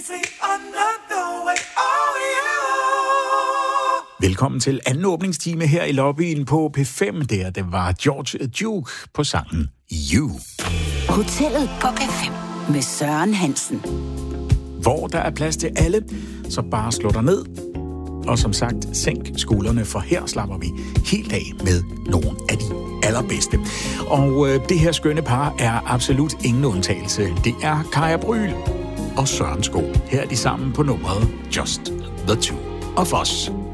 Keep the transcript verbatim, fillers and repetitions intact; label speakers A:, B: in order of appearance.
A: Velkommen til anden åbningstime her i lobbyen på P fem. Der det var George Duke på sangen You.
B: Hotellet på P fem med Søren Hansen.
A: Hvor der er plads til alle, så bare slå dig ned. Og som sagt, sænk skuldrene, for her slapper vi helt af med nogle af de allerbedste. Og øh, det her skønne par er absolut ingen undtagelse. Det er Kaja Bryl og Søren Sko. Her er de sammen på nummeret Just the Two of Us.